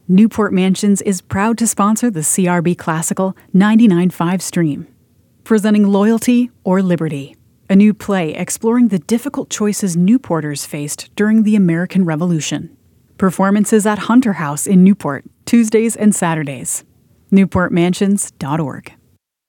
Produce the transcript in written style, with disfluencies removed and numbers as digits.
Newport Mansions is proud to sponsor the CRB Classical 99.5 stream. Presenting Loyalty or Liberty, a new play exploring the difficult choices Newporters faced during the American Revolution. Performances at Hunter House in Newport, Tuesdays and Saturdays. NewportMansions.org.